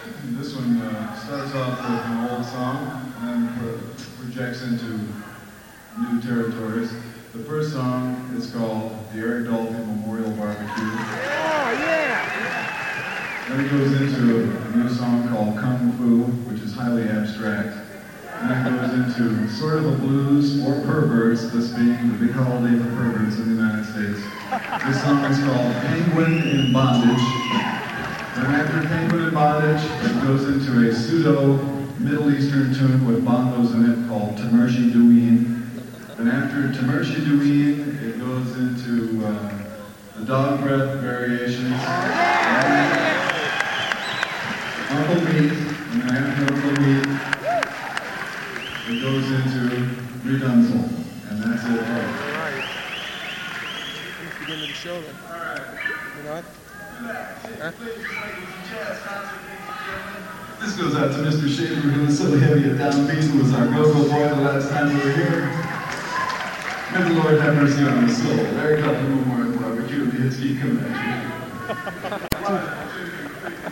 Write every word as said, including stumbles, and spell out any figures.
This one uh, starts off with an old song and then pro- projects into new territories. The first song is called the Eric Dolphy Memorial Barbecue. Oh, yeah! Then it goes into a new song called Kung Fu, which is highly abstract. And then it goes into sort of a blues or perverts, this being the big holiday for perverts in the United States. This song is called Penguin in Bondage. Then after Penguin in Bondage, it goes into a pseudo Middle Eastern tune with bongos in it called Tamershi Douin. Then after Tamershi Douin, it goes into uh, the dog breath variations. Uncle Meat, and then after Uncle Meat, it goes into Redunzel, and that's it. All right. Let's begin with the show then. All right. You know what? Huh? This goes out to Mister Schaefer, who was so heavy at downbeat, who was our go-go boy the last time we were here. May the Lord have mercy on his soul. Eric Dolphy Memorial Barbecue, the hits keep coming at you.